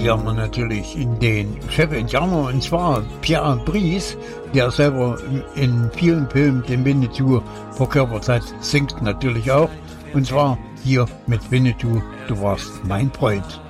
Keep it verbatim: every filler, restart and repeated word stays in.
hier haben wir natürlich den Chef-Indianer, und zwar Pierre Brice, der selber in vielen Filmen den Winnetou verkörpert hat, singt natürlich auch. Und zwar hier mit Winnetou, du warst mein Freund.